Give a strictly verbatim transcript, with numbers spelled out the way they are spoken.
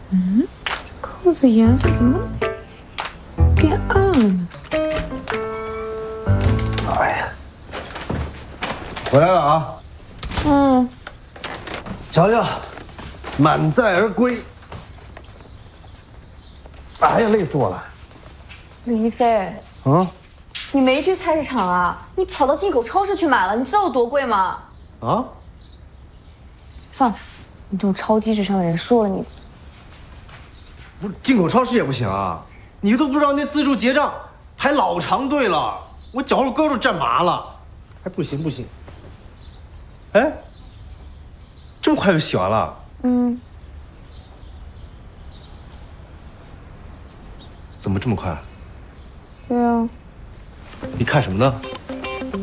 嗯，这扣子颜色怎么变暗了呢？ 哎呀，回来了啊！ 嗯， 瞧瞧，满载而归。哎呀，累死我了！ 李一飞， 啊？ 你没去菜市场啊？你跑到进口超市去买了？你知道有多贵吗？ 啊？ 算了，你这种超低智商的人说了你。 不是进口超市也不行啊！你都不知道那自助结账排老长队了，我脚后跟都站麻了，还不行不行。哎，这么快就洗完了？ 嗯， 怎么这么快？ 对啊。 你看什么呢？